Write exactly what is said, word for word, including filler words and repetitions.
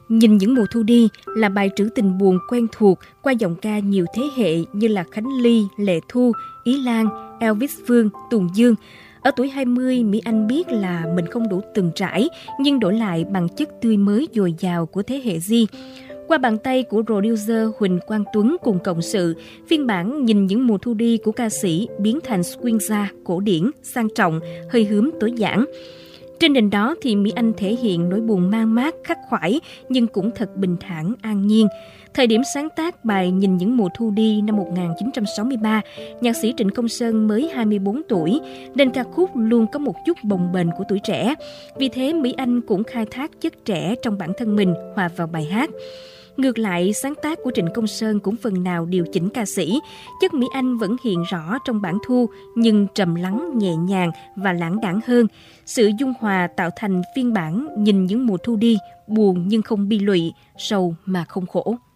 Nhìn những mùa thu đi là bài trữ tình buồn quen thuộc qua giọng ca nhiều thế hệ như là Khánh Ly, Lệ Thu, Ý Lan, Elvis Phương, Tùng Dương. Ở tuổi hai mươi, Mỹ Anh biết là mình không đủ từng trải, nhưng đổi lại bằng chất tươi mới dồi dào của thế hệ Z. Qua bàn tay của producer Huỳnh Quang Tuấn cùng cộng sự, phiên bản Nhìn những mùa thu đi của ca sĩ biến thành swing jazz cổ điển, sang trọng, hơi hướng tối giản. Trên nền đó thì Mỹ Anh thể hiện nỗi buồn man mác, khắc khoải nhưng cũng thật bình thản, an nhiên. Thời điểm sáng tác bài Nhìn những mùa thu đi năm một nghìn chín trăm sáu mươi ba, nhạc sĩ Trịnh Công Sơn mới hai mươi bốn tuổi, nên ca khúc luôn có một chút bồng bềnh của tuổi trẻ. Vì thế Mỹ Anh cũng khai thác chất trẻ trong bản thân mình hòa vào bài hát. Ngược lại, sáng tác của Trịnh Công Sơn cũng phần nào điều chỉnh ca sĩ. Chất Mỹ Anh vẫn hiện rõ trong bản thu, nhưng trầm lắng, nhẹ nhàng và lãng đãng hơn. Sự dung hòa tạo thành phiên bản Nhìn những mùa thu đi, buồn nhưng không bi lụy, sầu mà không khổ.